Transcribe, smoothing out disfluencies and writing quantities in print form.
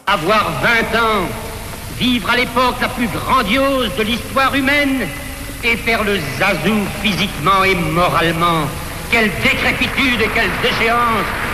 Avoir 20 ans, vivre à l'époque la plus grandiose de l'histoire humaine et faire le zazou physiquement et moralement. Quelle décrépitude et quelle déchéance!